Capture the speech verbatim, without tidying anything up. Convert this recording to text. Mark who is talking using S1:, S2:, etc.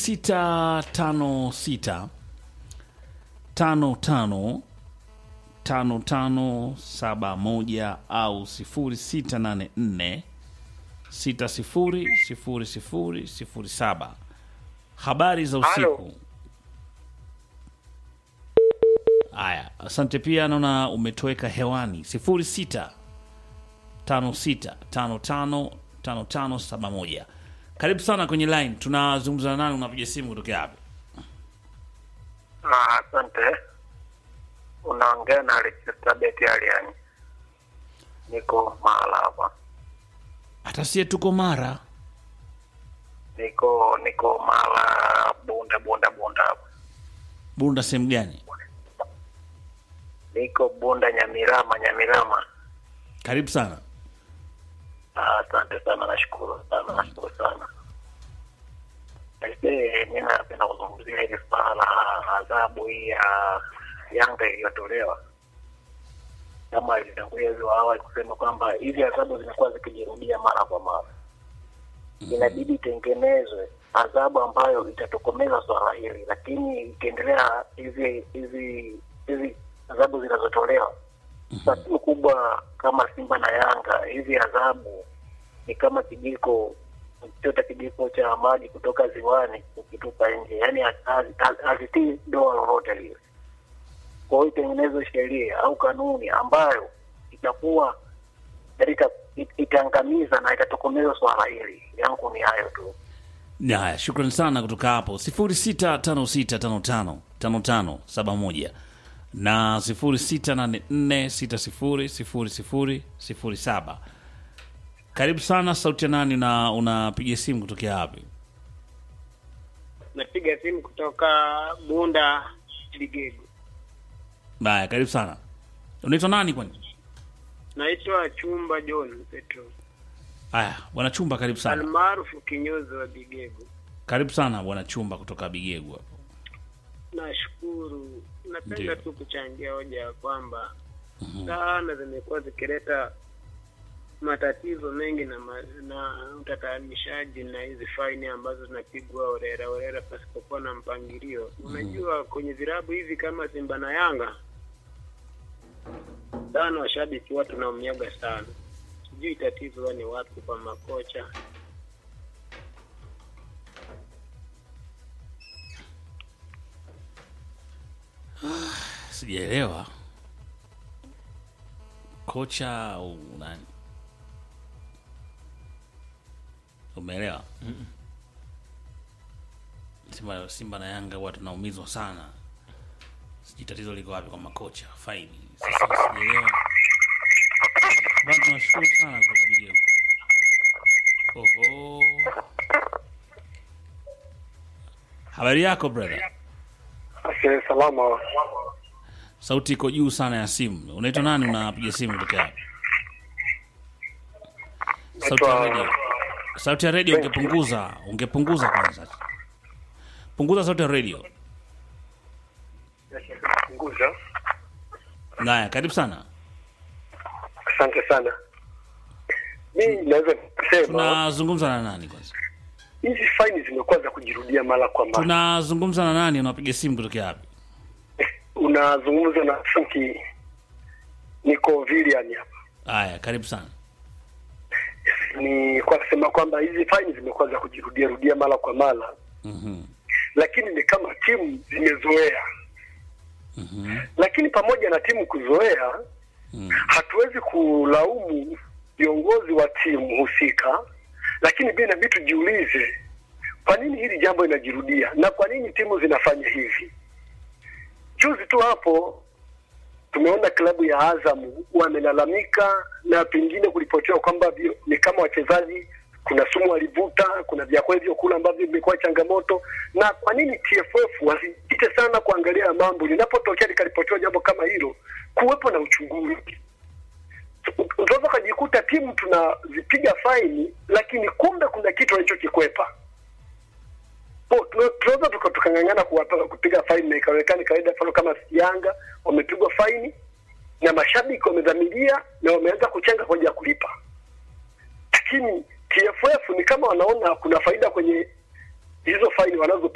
S1: sita tano sita tano tano tano tano saba moja au sifuri sita nane nne sita sifuri sifuri sifuri sifuri saba. Habari za usiku. Aya, asante pia, naona umetoweka hewani. sifuri sita tano sita tano tano tano tano saba moja. Karibu sana kwenye line. Tunazungumza nani, unapiga simu kutoka wapi?
S2: Ah, asante. Unaongea na Alexander Betialiani. Niko Mara hapa.
S1: Hata sie tuko Mara.
S2: Niko niko Mara Bunda Bunda Bunda hapa.
S1: Bunda sehemu gani?
S2: Niko Bunda Nyamirama Nyamirama.
S1: Karibu sana.
S2: Ah, asante sana, nashukuru sana, nashukuru sana. Sasa mimi napenda kuzungumzia hili swala la adhabu hii ya Yanga iliyotolewa. Kama ilitangulia hizo awali kusema kwamba hizi adhabu zinakuwa zikijirudia mara kwa mara. Inabidi tengenezwe adhabu ambayo itatokomeza swala hili, lakini ikiendelea hizi hizi hizi adhabu zinazotolewa sababu kubwa kama Simba na Yanga, hizi adhabu ni kama kijiko, chota kijiko cha maji kutoka ziwani ukitupa nje, yani hazitii doa lolote lile. Kwa hiyo itengenezwe sheria au kanuni ambayo itakuwa ita, itaangamiza na itatokomeza swala hili. Yangu ni hayo tu.
S1: Haya, shukrani sana kutoka hapo. sifuri sita tano sita tano tano tano tano saba moja na sifuri sita nane nne sita sifuri sifuri sifuri sifuri saba. Karibu sana. Sauti ya nani na unapiga simu kutoka wapi?
S3: Napiga simu kutoka Bunda Bigego.
S1: Baya, karibu sana. Unaitwa nani kwani?
S3: Naitwa Chumba John Petro.
S1: Haya, bwana Chumba, karibu sana.
S3: Almaarufu kinyozi wa Bigego.
S1: Karibu sana bwana Chumba kutoka Bigego hapo.
S3: Nashukuru. Napenda
S1: Ndiyo.
S3: tu kuchangia hoja ya kwamba
S1: Mhm.
S3: sana zimekuwa zikileta matatizo mengi na ma, na utatamishaji na hizi faini ambazo zinapigwa orera orera pasipokuwa na mpangilio. Unajua kwenye vilabu hivi kama Simba na Yanga sana washabiki watu naumyaga sana. Sijui tatizo ni wapi kwa makocha.
S1: Sijaelewa. Kocha au nani? Umeelewa? Mm. Simba, Simba na Yanga watu tunaumizwa sana. Sijui tatizo liko wapi kwa makocha. Faini. Sasa sijaelewa. Bado tunashukuru sana kutoka Bigego. Oho. Habari yako brother?
S2: Asante, salama.
S1: Sauti iko juu sana ya simu. Unaitwa nani, unapiga simu kutoka wapi? Sauti ya radio. Sauti ya radio ungepunguza, ungepunguza kwanza. Punguza sauti ya radio.
S2: Punguza.
S1: Naya, karibu sana.
S2: Asante sana. Mimi naweza kusema
S1: Tunazungumza na nani kwanza?
S2: hizi faini zimekuwa za kujirudia mara kwa mara.
S1: Tunazungumza na nani, unapiga simu kutoka wapi?
S2: Unazungumza na Franki niko Villian hapa.
S1: Haya, karibu sana.
S2: Ni kwa kusema kwamba hizi faini zimekuwa za kujirudia rudia mara kwa mara.
S1: Mhm.
S2: Lakini ni kama timu zimezoea.
S1: Mhm.
S2: Lakini pamoja na timu kuzoea,
S1: Mm.
S2: hatuwezi kulaumu viongozi wa timu husika, lakini pia inabidi tujiulize kwa nini hili jambo linajirudia na kwa nini timu zinafanya hivi. Juzi tu hapo tumeona klabu ya Azam wamelalamika na pengine kulipotewa kwamba ni kama wachezaji kuna sumu walivuta, kuna vyakula hivyo kula ambavyo vimekuwa changamoto. Na kwa nini T F F wasijite sana kuangalia mambo linapotokea likalipotewa jambo kama hilo, kuwepo na uchunguzi. Unaweza kujikuta timu tunazipiga faini lakini kumbe kuna kitu walichokikwepa. Tunaweza tukangangana kupiga faini na ikaonekana kawaida. Mfano kama Yanga wamepigwa faini na mashabiki wamedhamiria na wameanza kuchanga kwa ajili ya kulipa, lakini T F F ni kama wanaona kuna faida kwenye hizo faini wanazo